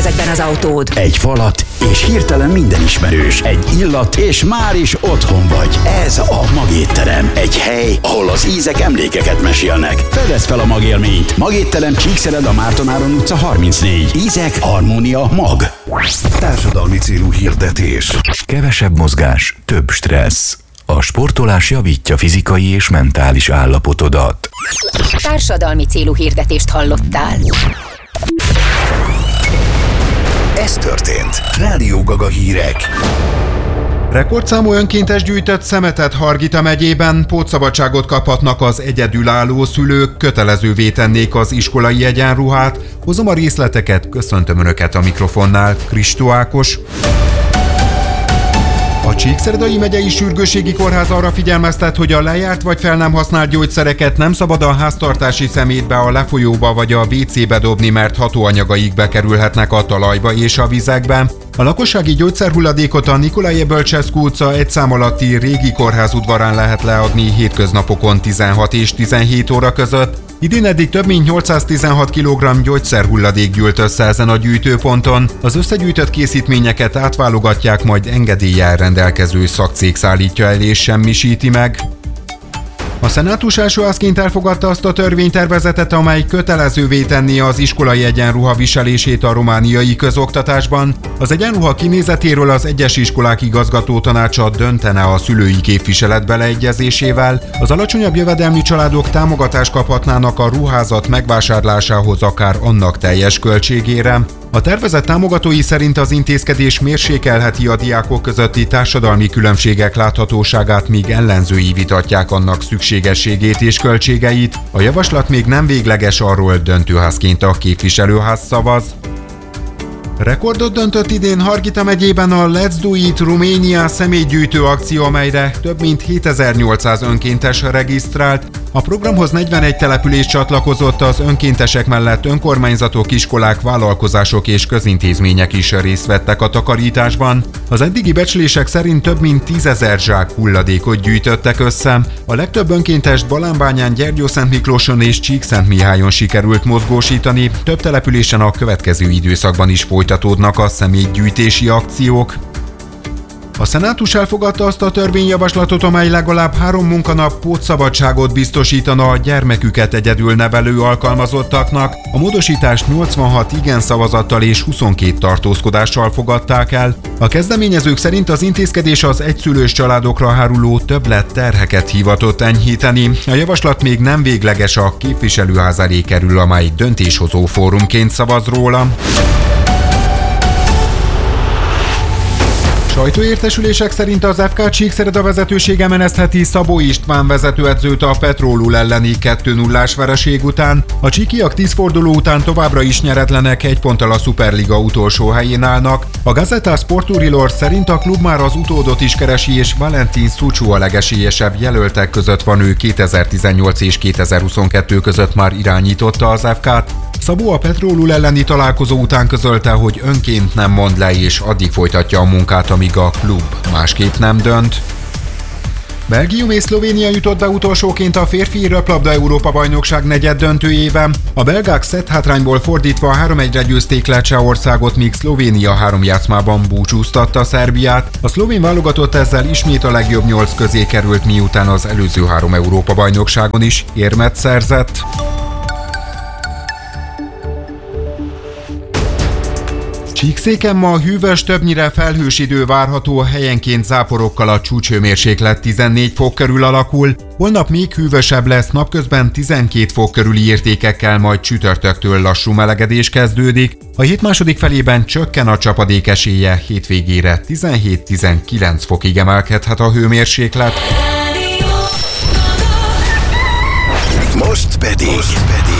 ezekben az autód? Egy falat, és hirtelen minden ismerős. Egy illat, és már is otthon vagy. Ez a MAG étterem. Egy hely, ahol az ízek emlékeket mesélnek. Fedezd fel a MAG élményt. MAG étterem, Csíkszered, a Márton Áron utca 34. Ízek, harmónia, MAG. Társadalmi célú hirdetés. Kevesebb mozgás, több stressz. A sportolás javítja fizikai és mentális állapotodat. Társadalmi célú hirdetést hallottál. Ez történt. Rádió Gaga hírek. Rekordszámú önkéntes gyűjtött szemetet Hargita megyében, pótszabadságot kaphatnak az egyedülálló szülők, kötelezővé tennék az iskolai egyenruhát. Hozom a részleteket, köszöntöm Önöket a mikrofonnál, Kristó Ákos. A Csíkszeredai megyei sürgősségi kórház arra figyelmeztet, hogy a lejárt vagy fel nem használt gyógyszereket nem szabad a háztartási szemétbe, a lefolyóba vagy a WC-be dobni, mert hatóanyagaik bekerülhetnek a talajba és a vizekbe. A lakossági gyógyszerhulladékot a Nicolae Bölcseszkú utca 1 szám alatti régi kórház udvarán lehet leadni hétköznapokon 16 és 17 óra között. Idén eddig több mint 816 kg gyógyszerhulladék gyűlt össze ezen a gyűjtőponton. Az összegyűjtött készítményeket átválogatják, majd engedéllyel rendelkező szakcég szállítja el és semmisíti meg. A szenátus elsőházként elfogadta azt a törvénytervezetet, amely kötelezővé tenni az iskolai egyenruha viselését a romániai közoktatásban. Az egyenruha kinézetéről az egyes iskolák igazgatótanácsa döntene a szülői képviselet beleegyezésével. Az alacsonyabb jövedelmű családok támogatást kaphatnának a ruházat megvásárlásához, akár annak teljes költségére. A tervezet támogatói szerint az intézkedés mérsékelheti a diákok közötti társadalmi különbségek láthatóságát, míg ellenzői vitatják annak szükségességét és költségeit. A javaslat még nem végleges, arról döntőházként a képviselőház szavaz. Rekordot döntött idén Hargita megyében a Let's Do It Romania személygyűjtő akció, amelyre több mint 7800 önkéntes regisztrált. A programhoz 41 település csatlakozott, az önkéntesek mellett önkormányzatok, iskolák, vállalkozások és közintézmények is részt vettek a takarításban. Az eddigi becslések szerint több mint 10 000 zsák hulladékot gyűjtöttek össze. A legtöbb önkéntest Balánbányán, Gyergyószentmiklóson és Csíkszentmihályon sikerült mozgósítani, több településen a következő időszakban is folytatódnak a személygyűjtési akciók. A szenátus elfogadta azt a törvényjavaslatot, amely legalább 3 munkanap pótszabadságot biztosítana a gyermeküket egyedül nevelő alkalmazottaknak. A módosítást 86 igen szavazattal és 22 tartózkodással fogadták el. A kezdeményezők szerint az intézkedés az egyszülős családokra háruló többlet terheket hivatott enyhíteni. A javaslat még nem végleges, a képviselőház elé kerül, amely döntéshozó fórumként szavaz róla. Sajtóértesülések szerint az FK Csíkszereda vezetősége menesztheti Szabó István vezetőedzőt a Petrólul elleni 2-0-ás vereség után. A csíkiak 10 forduló után továbbra is nyeretlenek, 1 ponttal a Szuperliga utolsó helyén állnak. A Gazeta Sporturilor szerint a klub már az utódot is keresi, és Valentin Szucsú a legesélyesebb jelöltek között van, ő 2018 és 2022 között már irányította az FK-t. Szabó a Petrólul elleni találkozó után közölte, hogy önként nem mond le, és addig folytatja a munkát, amíg a klub másképp nem dönt. Belgium és Szlovénia jutott be utolsóként a férfi röplabda Európa-bajnokság negyeddöntőjében. A belgák szetthátrányból fordítva 3-1-re győzték le Csehországot, míg Szlovénia 3 játszmában búcsúztatta Szerbiát. A szlovén válogatott ezzel ismét a legjobb 8 közé került, miután az előző 3 Európa-bajnokságon is érmet szerzett. Csíkszéken ma hűvös, többnyire felhős idő várható, helyenként záporokkal, a csúcshőmérséklet 14 fok körül alakul. Holnap még hűvösebb lesz, napközben 12 fok körüli értékekkel, majd csütörtöktől lassú melegedés kezdődik. A hét második felében csökken a csapadék esélye, hétvégére 17-19 fokig emelkedhet a hőmérséklet. Most pedig